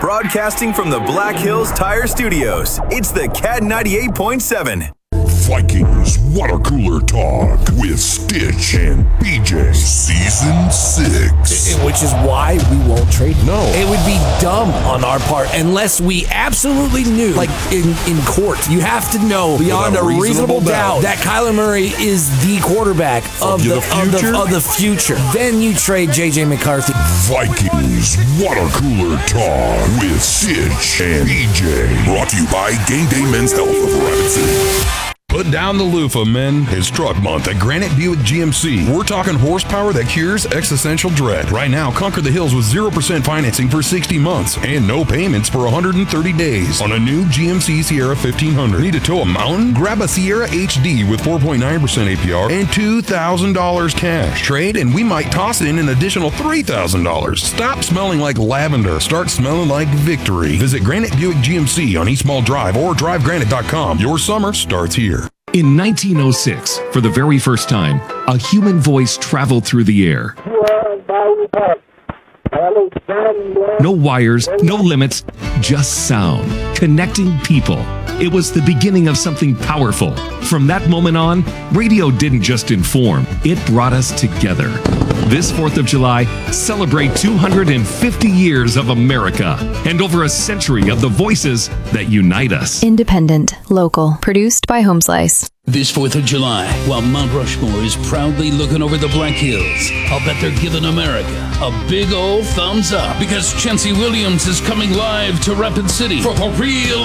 Broadcasting from the Black Hills Tire Studios, it's the Cat 98.7. Vikings Water Cooler Talk with Stitch and BJ. Season 6. Which is why we won't trade him. No. It would be dumb on our part unless we absolutely knew, like in court, you have to know beyond a reasonable doubt that Kyler Murray is the quarterback of the future. Then you trade J.J. McCarthy. Vikings Water Cooler Talk with Stitch and BJ. Brought to you by Game Day Men's Health of Rapid City. Put down the loofah, men. It's truck month at Granite Buick GMC. We're talking horsepower that cures existential dread. Right now, conquer the hills with 0% financing for 60 months and no payments for 130 days on a new GMC Sierra 1500. Need to tow a mountain? Grab a Sierra HD with 4.9% APR and $2,000 cash. Trade and we might toss in an additional $3,000. Stop smelling like lavender. Start smelling like victory. Visit Granite Buick GMC on East Mall Drive or drivegranite.com. Your summer starts here. In 1906, for the very first time, a human voice traveled through the air. No wires, no limits, just sound, connecting people. It was the beginning of something powerful. From that moment on, radio didn't just inform, it brought us together. This 4th of July, celebrate 250 years of America and over a century of the voices that unite us. Independent, local, produced by Homeslice. This 4th of July, while Mount Rushmore is proudly looking over the Black Hills, I'll bet they're giving America a big old thumbs up because Chancey Williams is coming live to Rapid City for the Real